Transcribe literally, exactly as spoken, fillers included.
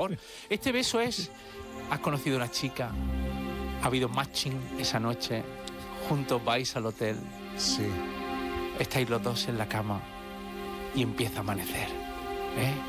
favor. Este beso es, has conocido a una chica, ha habido matching esa noche, juntos vais al hotel, Sí. estáis los dos en la cama y empieza a amanecer, ¿eh?